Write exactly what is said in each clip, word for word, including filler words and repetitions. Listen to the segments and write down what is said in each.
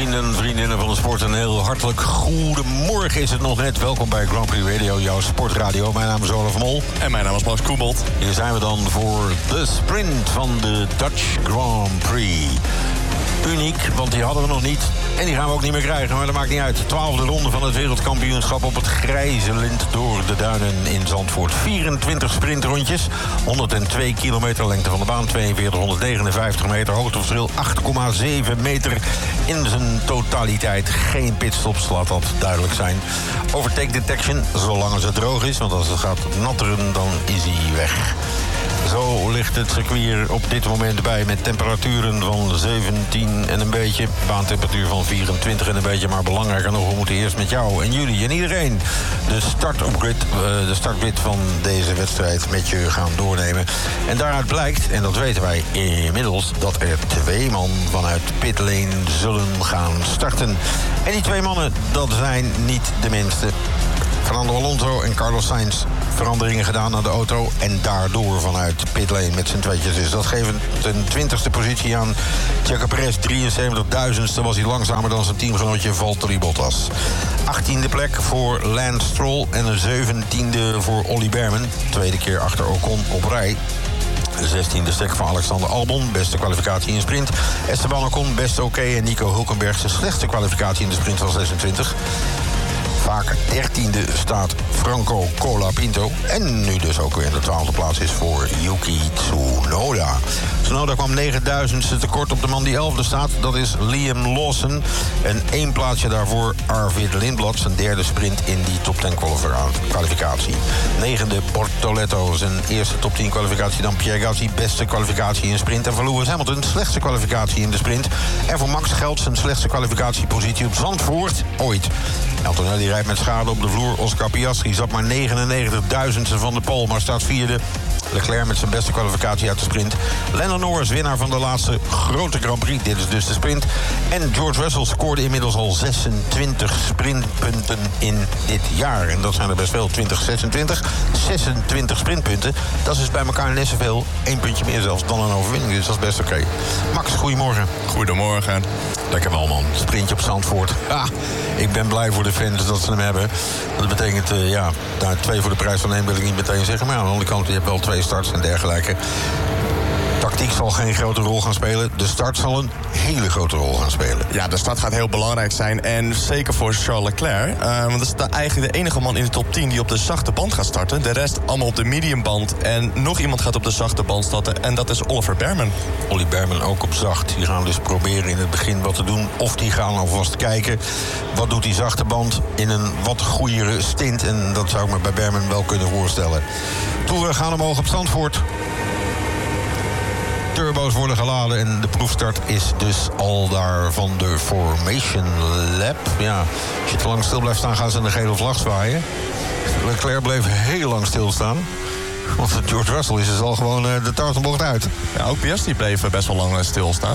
vrienden en vriendinnen van de sport, een heel hartelijk goedemorgen is het nog net. Welkom bij Grand Prix Radio, jouw sportradio. Mijn naam is Olaf Mol. En mijn naam is Max Koebold. Hier zijn we dan voor de sprint van de Dutch Grand Prix. Uniek, want die hadden we nog niet. En die gaan we ook niet meer krijgen, maar dat maakt niet uit. Twaalfde ronde van het wereldkampioenschap op het grijze lint door de duinen in Zandvoort. vierentwintig sprintrondjes, honderdtwee kilometer lengte van de baan, tweeënveertig honderdnegenenvijftig meter, hoogteverschil acht komma zeven meter in zijn totaliteit. Geen pitstops, laat dat duidelijk zijn. Overtake detection, zolang als het droog is, want als het gaat natteren, dan is hij weg. Zo ligt het circuit op dit moment bij met temperaturen van zeventien en een beetje. Baantemperatuur van vierentwintig en een beetje. Maar belangrijker nog, we moeten eerst met jou en jullie en iedereen de start op grid, uh, de startgrid van deze wedstrijd met je gaan doornemen. En daaruit blijkt, en dat weten wij inmiddels, dat er twee man vanuit pitlane zullen gaan starten. En die twee mannen, dat zijn niet de minste. Fernando Alonso en Carlos Sainz veranderingen gedaan aan de auto en daardoor vanuit pitlane met z'n tweetjes. Dus dat geeft een twintigste positie aan Checo Perez. drieënzeventigduizendste was hij langzamer dan zijn teamgenootje Valtteri Bottas. achttiende plek voor Lance Stroll en een zeventiende voor Ollie Bearman. Tweede keer achter Ocon op rij. De zestiende stek van Alexander Albon, beste kwalificatie in sprint. Esteban Ocon, best oké. Okay. En Nico Hülkenberg, zijn slechtste kwalificatie in de sprint van zesentwintig. Vaak dertiende staat Franco Colapinto. En nu dus ook weer in de twaalfde plaats is voor Yuki Tsunoda. Tsunoda kwam negenduizendste tekort op de man die elfde staat. Dat is Liam Lawson. En één plaatsje daarvoor Arvid Lindblad. Zijn derde sprint in die top tien kwalificatie. Negende Bortoletto. Zijn eerste top tien kwalificatie. Dan Pierre Gasly. Beste kwalificatie in sprint. En voor Lewis Hamilton slechtste kwalificatie in de sprint. En voor Max geldt zijn slechtste kwalificatiepositie op Zandvoort ooit. Antonelli rijdt met schade op de vloer. Oscar Piastri zat maar negenennegentigduizendste van de pole, maar staat vierde. Leclerc met zijn beste kwalificatie uit de sprint. Lando Norris, winnaar van de laatste grote Grand Prix. Dit is dus de sprint. En George Russell scoorde inmiddels al zesentwintig sprintpunten in dit jaar. En dat zijn er best veel. twintig, zesentwintig. zesentwintig sprintpunten. Dat is dus bij elkaar net zoveel. Eén puntje meer zelfs dan een overwinning. Dus dat is best oké. Okay. Max, goedemorgen. Goedemorgen. Lekker wel, man. Sprintje op Zandvoort. Ah, ik ben blij voor de fans dat ze hem hebben. Dat betekent, uh, ja, nou, twee voor de prijs van één wil ik niet meteen zeggen. Maar aan de andere kant, je hebt wel twee starts en dergelijke. Tactiek zal geen grote rol gaan spelen. De start zal een hele grote rol gaan spelen. Ja, de start gaat heel belangrijk zijn. En zeker voor Charles Leclerc. Uh, want dat is de, eigenlijk de enige man in de top tien die op de zachte band gaat starten. De rest allemaal op de mediumband. En nog iemand gaat op de zachte band starten. En dat is Oliver Bearman. Ollie Bearman ook op zacht. Die gaan dus proberen in het begin wat te doen. Of die gaan alvast kijken. Wat doet die zachte band in een wat goeiere stint. En dat zou ik me bij Bearman wel kunnen voorstellen. Toeren gaan omhoog op Zandvoort. Turbo's worden geladen en de proefstart is dus al daar van de Formation Lab. Ja, als je te lang stil blijft staan, gaan ze een gele vlag zwaaien. Leclerc bleef heel lang stilstaan. Want George Russell is dus al gewoon de tartanbocht uit. Ja, ook Piastri bleef best wel lang stilstaan.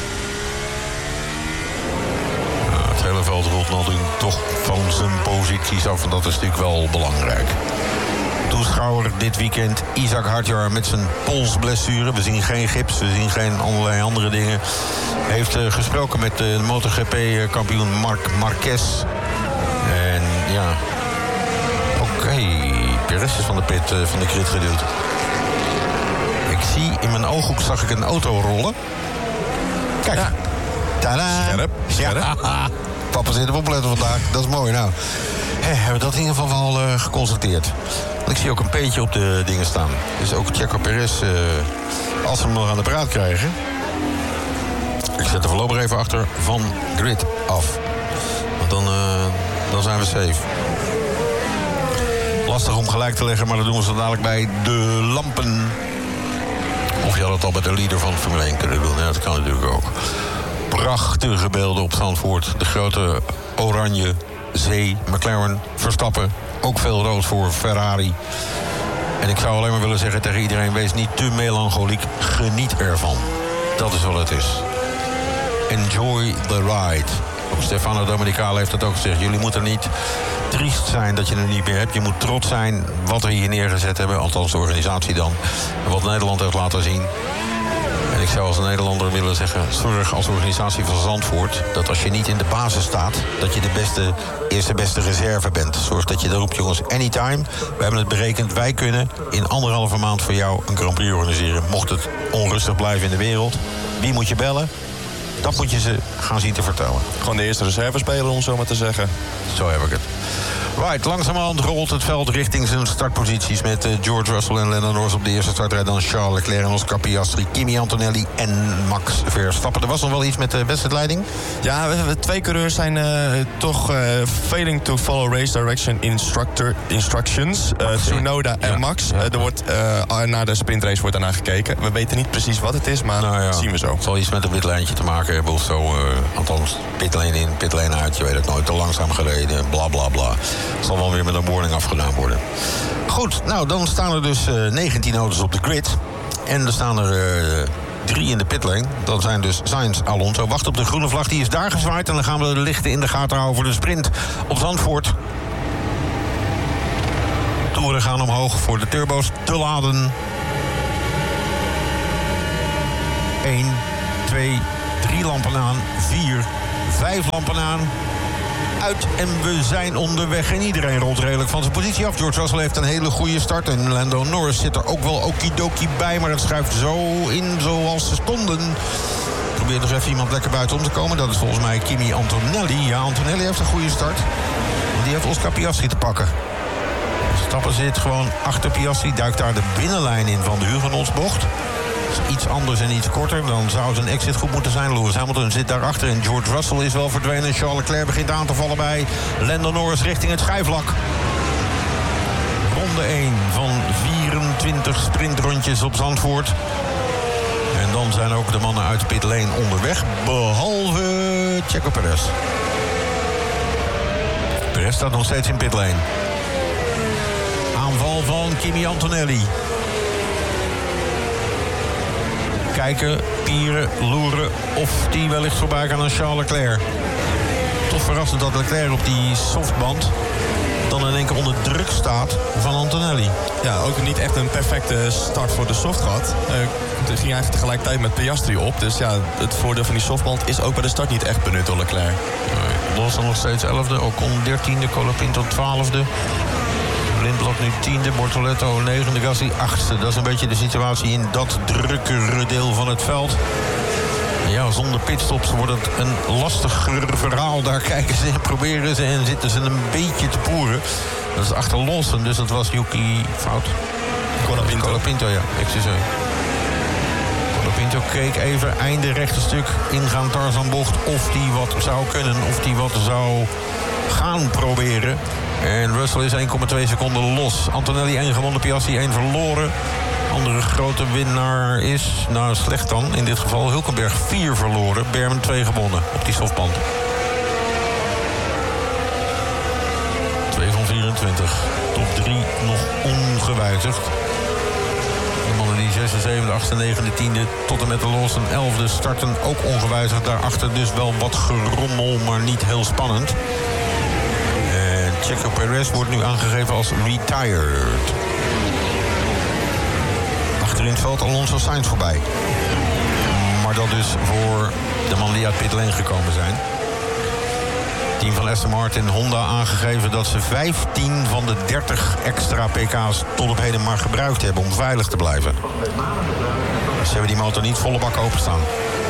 Ja, het hele veld rolt natuurlijk toch van zijn posities af en dat is natuurlijk wel belangrijk. Toeschouwer dit weekend, Isaac Hadjar met zijn polsblessure. We zien geen gips, we zien geen allerlei andere dingen. Hij heeft uh, gesproken met de MotoGP-kampioen Marc Marquez. En ja, oké, okay. Perez is van de pit, uh, van de crit geduwd. Ik zie, in mijn ooghoek zag ik een auto rollen. Kijk, ja. Tadaa! Scherp, scherp. Ja. Papa zit erop letten vandaag, dat is mooi. Nou, hey, hebben we dat in ieder geval wel uh, geconstateerd. Ik zie ook een peentje op de dingen staan. Dus ook Checo Perez, uh, als we hem nog aan de praat krijgen. Ik zet er voorlopig even achter van grid af. Want dan, uh, dan zijn we safe. Lastig om gelijk te leggen, maar dat doen we zo dadelijk bij de lampen. Of je had het al bij de leader van Formule één kunnen doen. Ja, dat kan natuurlijk ook. Prachtige beelden op Zandvoort. De grote oranje zee, McLaren, Verstappen. Ook veel rood voor Ferrari. En ik zou alleen maar willen zeggen tegen iedereen, wees niet te melancholiek. Geniet ervan. Dat is wat het is. Enjoy the ride. Stefano Domenicali heeft dat ook gezegd. Jullie moeten niet triest zijn dat je er niet meer hebt. Je moet trots zijn wat we hier neergezet hebben. Althans de organisatie dan. En wat Nederland heeft laten zien. En ik Ik zou als Nederlander willen zeggen, zorg als organisatie van Zandvoort dat als je niet in de basis staat, dat je de beste, eerste beste reserve bent. Zorg dat je roept, jongens, anytime. We hebben het berekend, wij kunnen in anderhalve maand voor jou een Grand Prix organiseren. Mocht het onrustig blijven in de wereld, wie moet je bellen? Dat moet je ze gaan zien te vertellen. Gewoon de eerste reservespeler, om zo maar te zeggen. Zo heb ik het. Right, langzamerhand rolt het veld richting zijn startposities met uh, George Russell en Lando Norris op de eerste startrij. Dan Charles Leclerc en Oscar Piastri, Kimi Antonelli en Max Verstappen. Er was nog wel iets met de wedstrijdleiding? Ja, we, twee coureurs zijn uh, toch uh, failing to follow race direction instructor, instructions. Uh, Tsunoda en ja, Max. Ja. Uh, er wordt, uh, naar de sprintrace wordt daarna gekeken. We weten niet precies wat het is, maar nou ja, zien we zo. Het zal iets met een witlijntje te maken hebben of zo. Uh, althans, pitlane in, pitlane uit. Je weet het nooit. Te langzaam gereden, bla bla bla. Het zal wel weer met een boarding afgedaan worden. Goed, nou dan staan er dus uh, negentien auto's op de grid. En er staan er uh, drie in de pitlane. Dat zijn dus Sainz, Alonso. Wacht op de groene vlag, die is daar gezwaaid. En dan gaan we de lichten in de gaten houden voor de sprint op Zandvoort. Toeren gaan omhoog voor de turbo's te laden. één, twee, drie lampen aan. vier, vijf lampen aan. Uit en we zijn onderweg. En iedereen rolt redelijk van zijn positie af. George Russell heeft een hele goede start. En Lando Norris zit er ook wel okidoki bij. Maar het schuift zo in zoals ze stonden. Probeer nog even iemand lekker buiten om te komen. Dat is volgens mij Kimi Antonelli. Ja, Antonelli heeft een goede start. Want die heeft Oscar Piastri te pakken. Stappen zit gewoon achter Piastri. Duikt daar de binnenlijn in van de Hugenottsbocht. Iets anders en iets korter, dan zou zijn exit goed moeten zijn. Lewis Hamilton zit daarachter en George Russell is wel verdwenen. Charles Leclerc begint aan te vallen bij Lando Norris richting het schijfvlak. Ronde één van vierentwintig sprintrondjes op Zandvoort. En dan zijn ook de mannen uit de pitlane onderweg, behalve Checo Perez. Perez staat nog steeds in pitlane. Aanval van Kimi Antonelli. Kijken, pieren, loeren of die wellicht voorbij kan aan Charles Leclerc. Toch verrassend dat Leclerc op die softband dan in één keer onder druk staat van Antonelli. Ja, ook niet echt een perfecte start voor de soft gehad. Uh, het ging eigenlijk tegelijkertijd met Piastri op. Dus ja, het voordeel van die softband is ook bij de start niet echt benut door Leclerc. Nee, Lawson nog steeds elfde, Ocon dertiende, Colapinto twaalfde. Lindblad nu tiende, Bortoletto negende, Gasly achtste. Dat is een beetje de situatie in dat drukkere deel van het veld. Ja, zonder pitstops wordt het een lastiger verhaal. Daar kijken ze en proberen ze en zitten ze een beetje te poeren. Dat is achter Lawson, dus dat was Yuki fout. Colapinto. Colapinto, ja, excuseer. Colapinto keek even einde rechte stuk ingaan Tarzanbocht of die wat zou kunnen, of die wat zou gaan proberen. En Russell is één komma twee seconden los. Antonelli één gewonnen, Piastri één verloren. Andere grote winnaar is, nou slecht dan, in dit geval Hülkenberg vier verloren. Berman twee gewonnen op die softband. twee van vierentwintig. Top drie nog ongewijzigd. De mannen die zesde, zevende, achtste, negende, tiende tot en met de Lawson elfde starten ook ongewijzigd. Daarachter dus wel wat gerommel, maar niet heel spannend. Checo Perez wordt nu aangegeven als retired. Achter in het veld Alonso Sainz voorbij. Maar dat dus voor de mannen die uit pitlane gekomen zijn. Het team van Aston Martin Honda aangegeven dat ze vijftien van de dertig extra pk's tot op heden maar gebruikt hebben om veilig te blijven. Ze hebben die motor niet volle bak openstaan.